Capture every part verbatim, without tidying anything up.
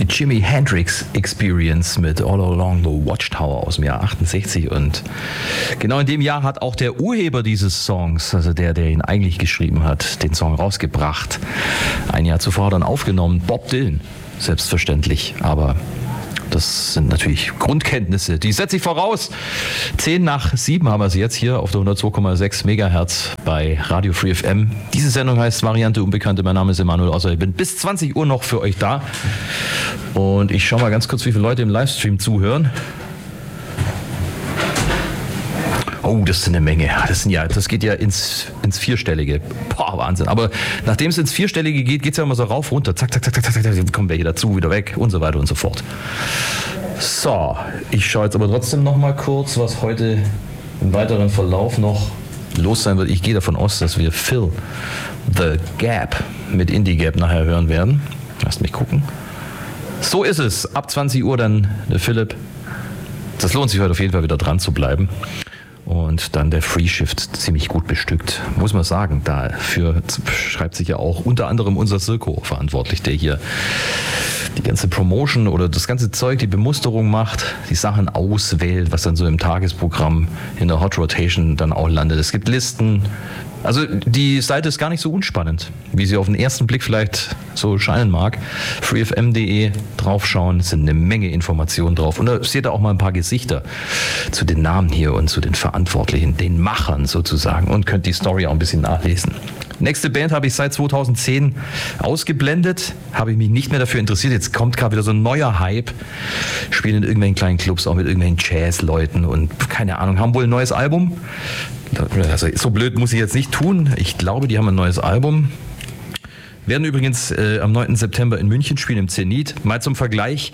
Jimi Hendrix Experience mit All Along the Watchtower aus dem Jahr achtundsechzig. Und genau in dem Jahr hat auch der Urheber dieses Songs, also der, der ihn eigentlich geschrieben hat, den Song rausgebracht. Ein Jahr zuvor dann aufgenommen, Bob Dylan, selbstverständlich, aber das sind natürlich Grundkenntnisse, die setze ich voraus. Zehn nach sieben haben wir sie jetzt hier auf der hundertzwei Komma sechs Megahertz bei Radio Free F M. Diese Sendung heißt Variante Unbekannte. Mein Name ist Emanuel Osser. Ich bin bis zwanzig Uhr noch für euch da. Und ich schaue mal ganz kurz, wie viele Leute im Livestream zuhören. Oh, das ist eine Menge. Das, sind ja, das geht ja ins, ins Vierstellige. Boah, Wahnsinn. Aber nachdem es ins Vierstellige geht, geht es ja immer so rauf, runter. Zack, zack, zack, zack, zack, zack. Kommen welche dazu, wieder weg und so weiter und so fort. So, ich schaue jetzt aber trotzdem noch mal kurz, was heute im weiteren Verlauf noch los sein wird. Ich gehe davon aus, dass wir Phil the Gap mit Indie Gap nachher hören werden. Lasst mich gucken. So ist es. Ab zwanzig Uhr dann der Philipp. Das lohnt sich heute auf jeden Fall wieder dran zu bleiben. Und dann der Free Shift ziemlich gut bestückt, muss man sagen. Dafür schreibt sich ja auch unter anderem unser Sirko verantwortlich, der hier die ganze Promotion oder das ganze Zeug, die Bemusterung macht, die Sachen auswählt, was dann so im Tagesprogramm in der Hot Rotation dann auch landet. Es gibt Listen. Also die Seite ist gar nicht so unspannend, wie sie auf den ersten Blick vielleicht so scheinen mag. free f m punkt d e draufschauen, es sind eine Menge Informationen drauf. Und da seht ihr auch mal ein paar Gesichter zu den Namen hier und zu den Verantwortlichen, den Machern sozusagen, und könnt die Story auch ein bisschen nachlesen. Nächste Band habe ich seit zweitausendzehn ausgeblendet, habe ich mich nicht mehr dafür interessiert. Jetzt kommt gerade wieder so ein neuer Hype, spielen in irgendwelchen kleinen Clubs, auch mit irgendwelchen Jazz-Leuten und keine Ahnung, haben wohl ein neues Album. Also so blöd muss ich jetzt nicht tun. Ich glaube, die haben ein neues Album. Werden übrigens äh, am neunten September in München spielen, im Zenit. Mal zum Vergleich.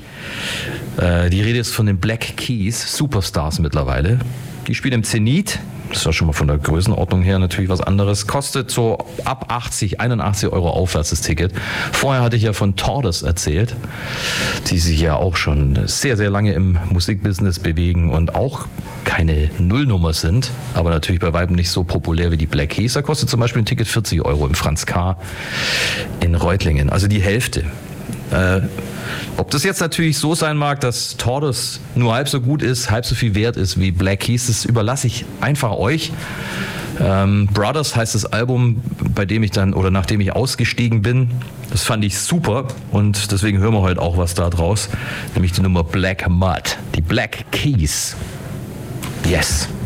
Äh, die Rede ist von den Black Keys, Superstars mittlerweile. Die spielen im Zenit. Das ist ja schon mal von der Größenordnung her natürlich was anderes. Kostet so ab achtzig, einundachtzig Euro aufwärts das Ticket. Vorher hatte ich ja von Tortoise erzählt, die sich ja auch schon sehr, sehr lange im Musikbusiness bewegen und auch keine Nullnummer sind, aber natürlich bei weitem nicht so populär wie die Black Keys. Da kostet zum Beispiel ein Ticket vierzig Euro im Franz K. in Reutlingen, also die Hälfte. Äh, ob das jetzt natürlich so sein mag, dass Tortoise nur halb so gut ist, halb so viel wert ist wie Black Keys, das überlasse ich einfach euch. Ähm, Brothers heißt das Album, bei dem ich dann oder nachdem ich ausgestiegen bin. Das fand ich super und deswegen hören wir heute auch was da draus, nämlich die Nummer Black Mud, die Black Keys. Yes.